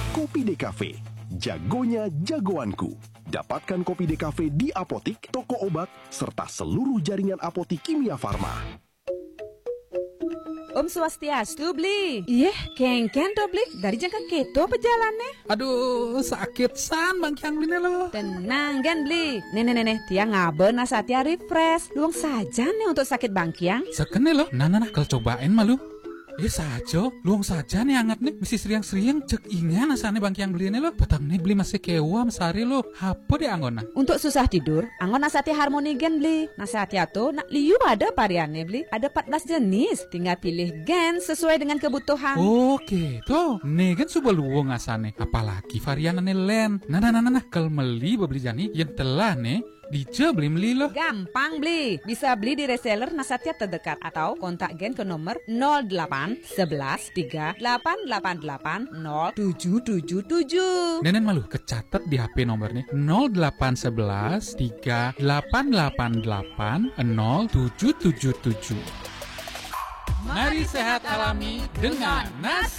Kopi DKV, jagonya jagoanku. Dapatkan Kopi DKV di apotik, toko obat, serta seluruh jaringan apotik Kimia Farma. Om Swastiastu, Bli. Iya, kengken tuh, Bli. Dari jangka keto pejalannya. Aduh, sakit san Bang Kyang Bli lo. Tenang, Gen, Bli. Nenek, tiang ngaben nasatia refresh. Luang saja nih untuk sakit Bang Kyang. Sekene lo, nah, kalau cobain malu. Saja, luang saja nih hangat nih. Mesti sering-sering cek ingan asane Bang Kyang beli nih lo. Petang nih beli masih kewa mesari lo. Apa deh anggona? Untuk susah tidur, anggon nasati harmoni gen beli. Nasati tuh nak liu ada variannya beli. Ada 14 jenis. Tinggal pilih gen sesuai dengan kebutuhan. Oke, tuh. Nih kan sudah luang asane. Apalagi variannya len. Nah. Kalau beli beli jani yang telah nih. Dice beli lo. Gampang beli. Bisa beli di reseller Nasatya terdekat atau kontak gen ke nomor 08 11 3888 0777. Nenen malu kecatat di HP nomornya 0811 3888 0777. Mari sehat alami dengan nasi.